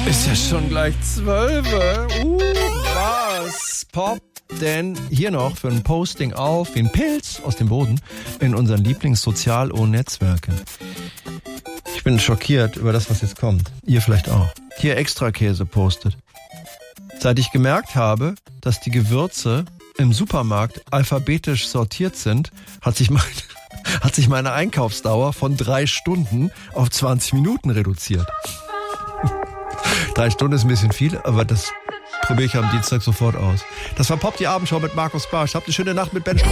Ist ja schon gleich 12. Was poppt denn hier noch für ein Posting auf wie ein Pilz aus dem Boden in unseren Lieblings-Sozial-O-Netzwerken? Ich bin schockiert über das, was jetzt kommt. Ihr vielleicht auch. Hier Extrakäse postet. Seit ich gemerkt habe, dass die Gewürze im Supermarkt alphabetisch sortiert sind, hat sich meine Einkaufsdauer von 3 Stunden auf 20 Minuten reduziert. 3 Stunden ist ein bisschen viel, aber das probiere ich am Dienstag sofort aus. Das war Pop, die Abendshow mit Markus Barsch. Habt eine schöne Nacht mit Ben Strauß.